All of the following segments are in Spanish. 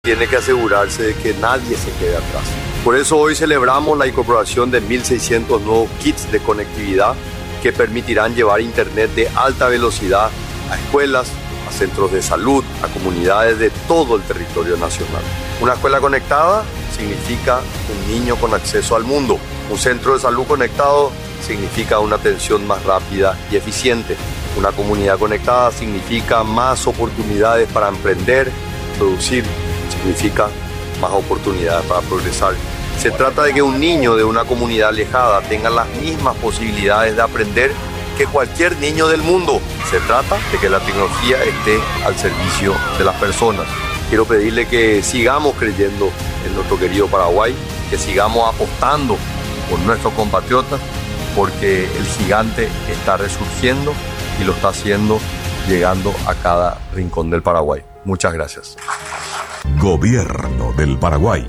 tiene que asegurarse de que nadie se quede atrás. Por eso hoy celebramos la incorporación de 1.600 nuevos kits de conectividad que permitirán llevar internet de alta velocidad a escuelas, a centros de salud, a comunidades de todo el territorio nacional. Una escuela conectada significa un niño con acceso al mundo. Un centro de salud conectado significa una atención más rápida y eficiente. Una comunidad conectada significa más oportunidades para emprender, producir, significa más oportunidades para progresar. Se trata de que un niño de una comunidad alejada tenga las mismas posibilidades de aprender que cualquier niño del mundo. Se trata de que la tecnología esté al servicio de las personas. Quiero pedirle que sigamos creyendo en nuestro querido Paraguay, que sigamos apostando por nuestros compatriotas, porque el gigante está resurgiendo y lo está haciendo llegando a cada rincón del Paraguay. Muchas gracias. Gobierno del Paraguay.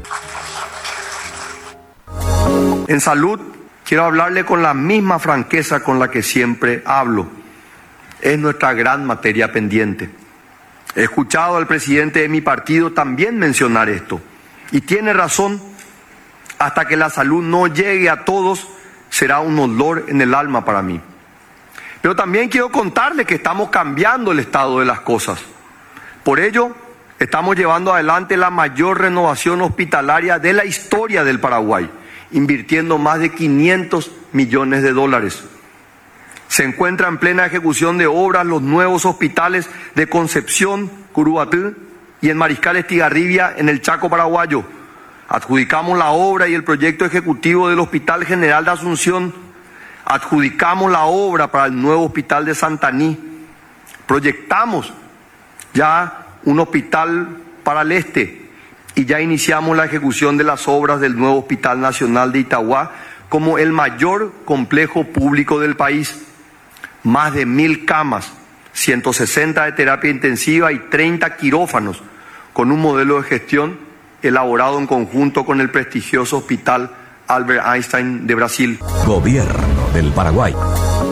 En salud, quiero hablarle con la misma franqueza con la que siempre hablo. Es nuestra gran materia pendiente. He escuchado al presidente de mi partido también mencionar esto. Y tiene razón, hasta que la salud no llegue a todos, será un dolor en el alma para mí. Pero también quiero contarle que estamos cambiando el estado de las cosas. Por ello, estamos llevando adelante la mayor renovación hospitalaria de la historia del Paraguay, invirtiendo más de 500 millones de dólares. Se encuentra en plena ejecución de obras los nuevos hospitales de Concepción, Curubatú y en Mariscal Estigarribia, en el Chaco paraguayo. Adjudicamos la obra y el proyecto ejecutivo del Hospital General de Asunción. Adjudicamos la obra para el nuevo hospital de Santaní. Proyectamos ya un hospital para el este y ya iniciamos la ejecución de las obras del nuevo Hospital Nacional de Itagua como el mayor complejo público del país. Más de 1.000 camas, 160 de terapia intensiva y 30 quirófanos, con un modelo de gestión elaborado en conjunto con el prestigioso Hospital Albert Einstein de Brasil. Gobierno del Paraguay.